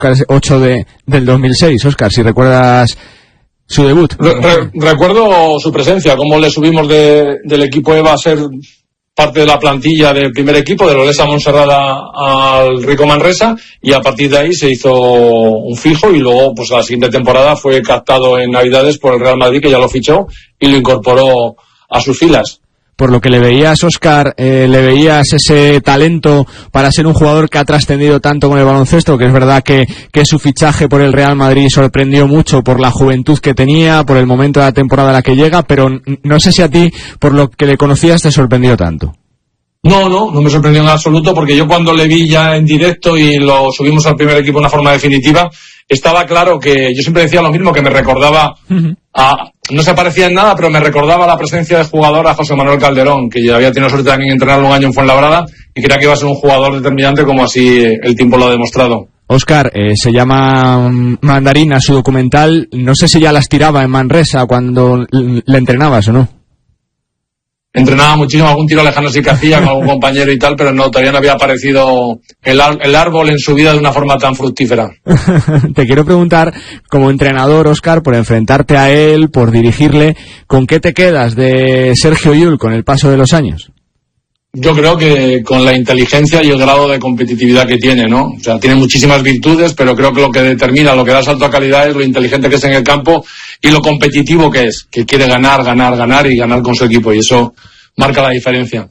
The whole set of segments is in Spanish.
8 del 2006, Óscar, si recuerdas su debut. Recuerdo su presencia, cómo le subimos del equipo EVA a ser parte de la plantilla del primer equipo, de Olesa Monserrada al Rico Manresa, y a partir de ahí se hizo un fijo, y luego pues la siguiente temporada fue captado en Navidades por el Real Madrid, que ya lo fichó y lo incorporó a sus filas. Por lo que le veías, Óscar, le veías ese talento para ser un jugador que ha trascendido tanto con el baloncesto, que es verdad que su fichaje por el Real Madrid sorprendió mucho por la juventud que tenía, por el momento de la temporada a la que llega, pero no sé si a ti, por lo que le conocías, te sorprendió tanto. No me sorprendió en absoluto, porque yo cuando le vi ya en directo y lo subimos al primer equipo de una forma definitiva, estaba claro que yo siempre decía lo mismo, que me recordaba no se parecía en nada, pero me recordaba la presencia de jugador a José Manuel Calderón, que ya había tenido suerte también de entrenarlo un año en Fuenlabrada, y creía que iba a ser un jugador determinante, como así el tiempo lo ha demostrado. Óscar, se llama Mandarina su documental, no sé si ya las tiraba en Manresa cuando le entrenabas o no. Entrenaba muchísimo, algún tiro lejano sí que hacía con algún compañero y tal, pero no, todavía no había aparecido el árbol en su vida de una forma tan fructífera. Te quiero preguntar, como entrenador, Óscar, por enfrentarte a él, por dirigirle, ¿con qué te quedas de Sergio Llull con el paso de los años? Yo creo que con la inteligencia y el grado de competitividad que tiene, ¿no? O sea, tiene muchísimas virtudes, pero creo que lo que determina, lo que da salto a calidad es lo inteligente que es en el campo y lo competitivo que es, que quiere ganar y ganar con su equipo, y eso marca la diferencia.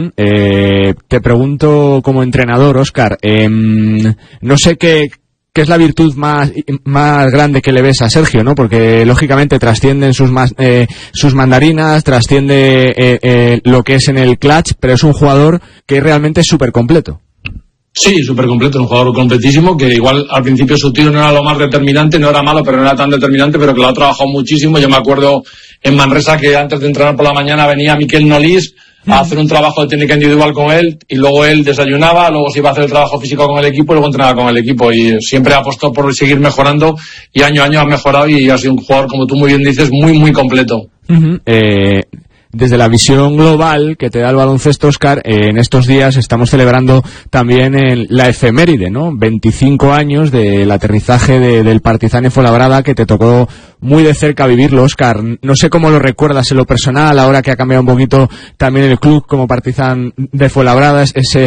Te pregunto como entrenador, Óscar, no sé qué es la virtud más grande que le ves a Sergio, ¿no? Porque lógicamente trascienden sus mandarinas, trasciende lo que es en el clutch, pero es un jugador que realmente es súper completo. Sí, súper completo, un jugador completísimo, que igual al principio su tiro no era lo más determinante, no era malo, pero no era tan determinante, pero que lo ha trabajado muchísimo. Yo me acuerdo en Manresa que antes de entrenar por la mañana venía Miquel Nolís a hacer un trabajo de técnica individual con él, y luego él desayunaba, luego se iba a hacer el trabajo físico con el equipo y luego entrenaba con el equipo, y siempre apostó por seguir mejorando, y año a año ha mejorado y ha sido un jugador, como tú muy bien dices, muy muy completo. Desde la visión global que te da el baloncesto, Óscar, en estos días estamos celebrando también la efeméride, ¿no? 25 años del aterrizaje del Partizan en Fuenlabrada, que te tocó muy de cerca vivirlo, Óscar. No sé cómo lo recuerdas en lo personal, ahora que ha cambiado un poquito también el club como Partizan de Fuenlabrada,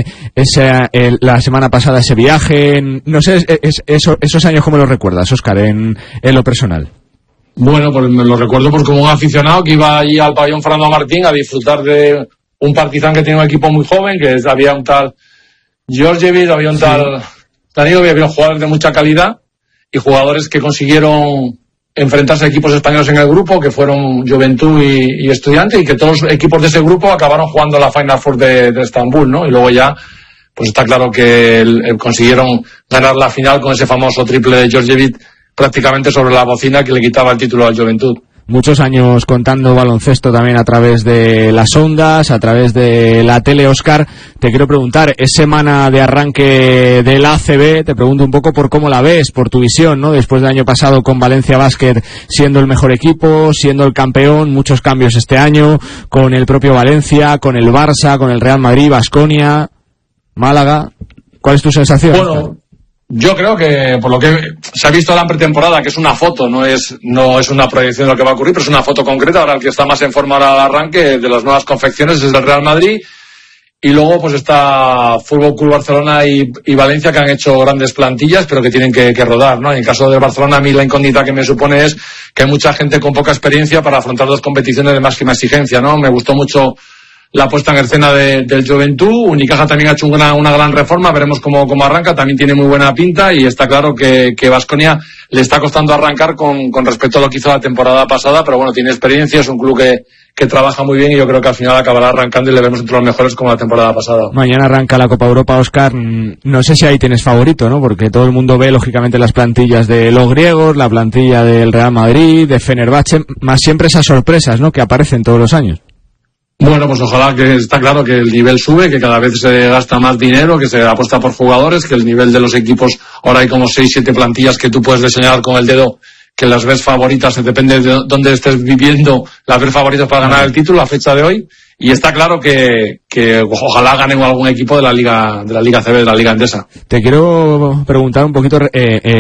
la semana pasada ese viaje, no sé, esos años cómo los recuerdas, Óscar, en lo personal. Bueno, pues me lo recuerdo pues como un aficionado que iba allí al pabellón Fernando Martín a disfrutar de un Partizan que tiene un equipo muy joven, que había un tal Georgievich, había un tal Danilo, había jugadores de mucha calidad y jugadores que consiguieron enfrentarse a equipos españoles en el grupo, que fueron Juventud y Estudiantes, y que todos los equipos de ese grupo acabaron jugando la Final Four de Estambul, ¿no? Y luego ya pues está claro que consiguieron ganar la final con ese famoso triple de Georgievich prácticamente sobre la bocina, que le quitaba el título al Juventud. Muchos años contando baloncesto también a través de las ondas, a través de la tele, Óscar. Te quiero preguntar, es semana de arranque del ACB, te pregunto un poco por cómo la ves, por tu visión, ¿no? Después del año pasado con Valencia Basket siendo el mejor equipo, siendo el campeón, muchos cambios este año, con el propio Valencia, con el Barça, con el Real Madrid, Baskonia, Málaga. ¿Cuál es tu sensación? Bueno, yo creo que por lo que se ha visto la pretemporada, que es una foto, no es una proyección de lo que va a ocurrir, pero es una foto concreta. Ahora el que está más en forma al arranque de las nuevas confecciones es el Real Madrid, y luego pues está Fútbol Club Barcelona y Valencia, que han hecho grandes plantillas, pero que tienen que rodar, ¿no? En el caso de Barcelona, a mí la incógnita que me supone es que hay mucha gente con poca experiencia para afrontar dos competiciones de máxima exigencia, ¿no? Me gustó mucho la puesta en escena del Juventud. Unicaja también ha hecho una gran reforma, veremos cómo arranca, también tiene muy buena pinta, y está claro que Baskonia le está costando arrancar con respecto a lo que hizo la temporada pasada, pero bueno, tiene experiencia, es un club que trabaja muy bien, y yo creo que al final acabará arrancando y le vemos entre los mejores como la temporada pasada. Mañana arranca la Copa Europa, Óscar. No sé si ahí tienes favorito, ¿no? Porque todo el mundo ve lógicamente las plantillas de los griegos, la plantilla del Real Madrid, de Fenerbahce, más siempre esas sorpresas, ¿no?, que aparecen todos los años. Bueno, pues ojalá, que está claro que el nivel sube, que cada vez se gasta más dinero, que se apuesta por jugadores, que el nivel de los equipos, ahora hay como 6-7 plantillas que tú puedes diseñar con el dedo, que las ves favoritas, depende de dónde estés viviendo, las ves favoritas para ganar el título a fecha de hoy, y está claro que ojalá ganen algún equipo de la Liga CB, de la Liga Endesa. Te quiero preguntar un poquito